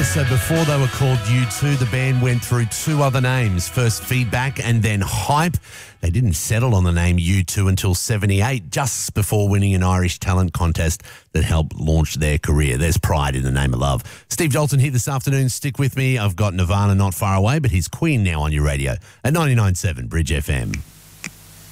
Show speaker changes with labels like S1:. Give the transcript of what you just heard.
S1: So before they were called U2, the band went through two other names. First Feedback and then Hype. They didn't settle on the name U2 until 78, just before winning an Irish talent contest that helped launch their career. There's pride in the name of love. Steve Dalton here this afternoon. Stick with me. I've got Nirvana not far away, but he's Queen now on your radio at 99.7 Bridge FM.